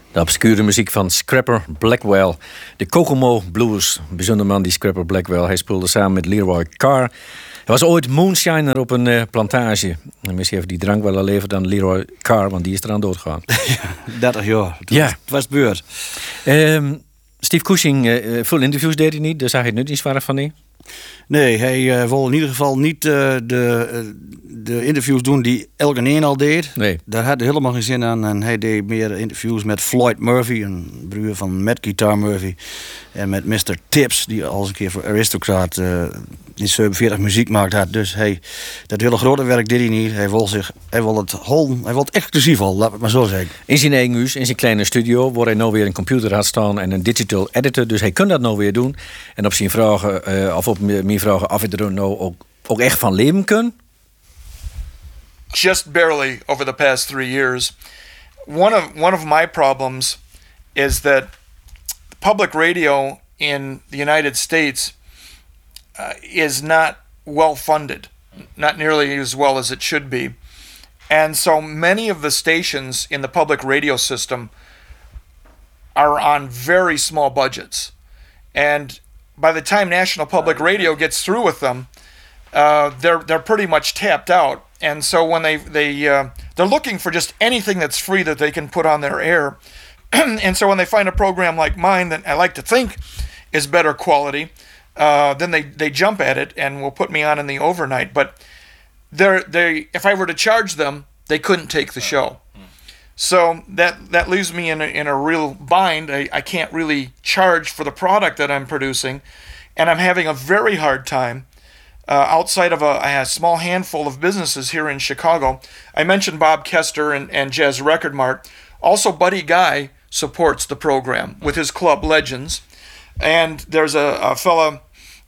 De obscure muziek van Scrapper Blackwell. De Kokomo Blues. Een bijzonder man, die Scrapper Blackwell. Hij speelde samen met Leroy Carr. Hij was ooit moonshiner op een plantage. En misschien heeft die drank wel al leven dan Leroy Carr, want die is eraan doodgegaan. Ja, 30 jaar. Ja. Het was beurt. Steve Cushing, veel interviews deed hij niet, dus hij het nu niet zwaar van niet. Nee, hij wil in ieder geval niet de interviews doen die elke een al deed. Nee. Daar had hij helemaal geen zin aan. En hij deed meer interviews met Floyd Murphy, een broer van Matt Guitar Murphy. En met Mr. Tips, die al eens een keer voor Aristocrat in 47 muziek maakt had. Dus dat hele grote werk deed hij niet. Hij wil het exclusief al, laat ik het maar zo zeggen. In zijn eigen huis, in zijn kleine studio, waar hij nou weer een computer had staan en een digital editor. Dus hij kan dat nou weer doen. En op zijn vragen, of op mijn vragen of hij er nou ook echt van leven kan. Just barely over the past 3 years. One of my problems is that public radio in the United States is not well funded, not nearly as well as it should be. And so many of the stations in the public radio system are on very small budgets. And by the time National Public Radio gets through with them, they're pretty much tapped out. And so when they're looking for just anything that's free that they can put on their air. And so when they find a program like mine that I like to think is better quality, then they jump at it and will put me on in the overnight. But if I were to charge them, they couldn't take the show. So that leaves me in a real bind. I can't really charge for the product that I'm producing, and I'm having a very hard time outside of a small handful of businesses here in Chicago. I mentioned Bob Kester and Jazz Record Mart. Also, Buddy Guy supports the program with his club Legends. And there's a fella,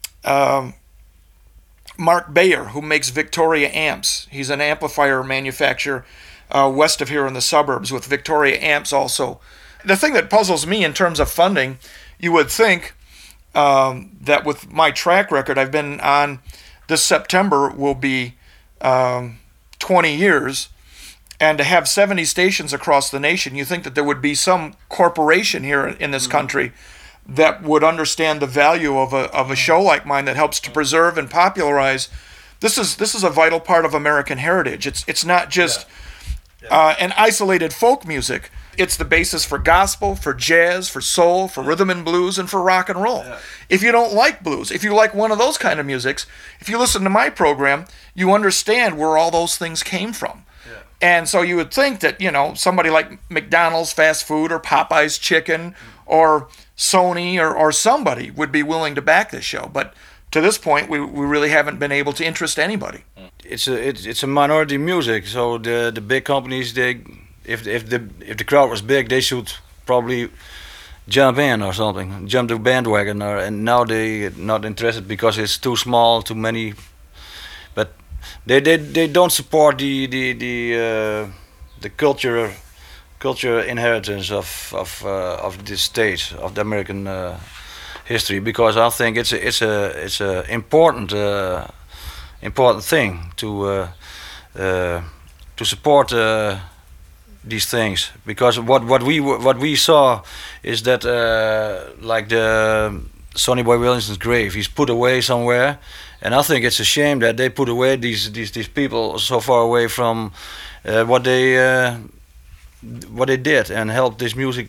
Mark Bayer, who makes Victoria amps. He's an amplifier manufacturer west of here in the suburbs with Victoria amps also. The thing that puzzles me in terms of funding, you would think that with my track record, I've been on, this September will be 20 years, and to have 70 stations across the nation, you think that there would be some corporation here in this country that would understand the value of a show like mine that helps to preserve and popularize. This is a vital part of American heritage. It's not just an isolated folk music. It's the basis for gospel, for jazz, for soul, for rhythm and blues, and for rock and roll. Yeah. If you don't like blues, if you like one of those kind of musics, if you listen to my program, you understand where all those things came from. Yeah. And so you would think that, somebody like McDonald's fast food or Popeye's chicken or Sony or somebody would be willing to back this show. But to this point, we really haven't been able to interest anybody. It's a minority music, so the big companies, if the crowd was big, they should probably jump in or something, jump the bandwagon, and now they're not interested because it's too small, too many. But they don't support the culture inheritance of this state, of the American history, because I think it's a important thing to support these things, because what we saw is that like the Sonny Boy Williamson's grave, he's put away somewhere, and I think it's a shame that they put away these people so far away from what they did and helped this music.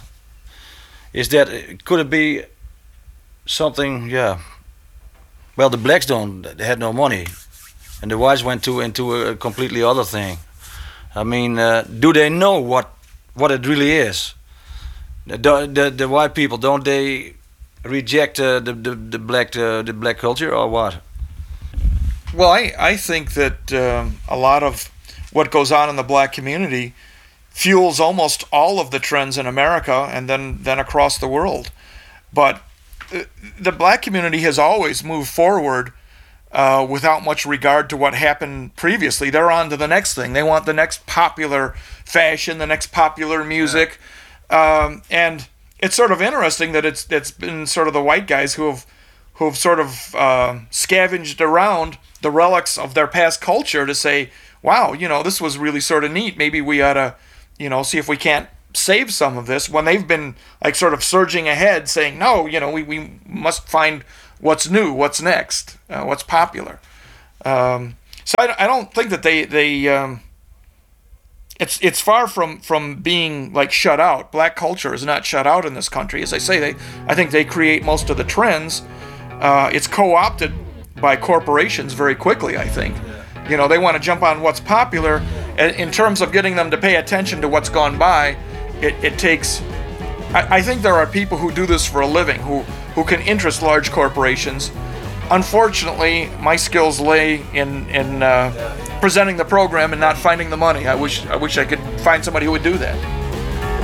Could it be something? Yeah. Well, the blacks they had no money, and the whites went into a completely other thing. I mean, do they know what it really is? The white people, don't they reject the black culture, or what? Well, I think that a lot of what goes on in the black community fuels almost all of the trends in America and then across the world. But the black community has always moved forward without much regard to what happened previously. They're on to the next thing. They want the next popular fashion, the next popular music. Yeah. And it's sort of interesting that it's been sort of the white guys who've sort of scavenged around the relics of their past culture to say, wow, this was really sort of neat. Maybe we ought to, see if we can't save some of this when they've been like sort of surging ahead, saying, no, we must find what's new, what's next, what's popular. So I don't think that they it's far from being like shut out. Black culture is not shut out in this country. As I say, I think they create most of the trends. It's co-opted by corporations very quickly, I think. They want to jump on what's popular. In terms of getting them to pay attention to what's gone by, it takes... I think there are people who do this for a living, who can interest large corporations. Unfortunately, my skills lay in presenting the program and not finding the money. I wish I could find somebody who would do that.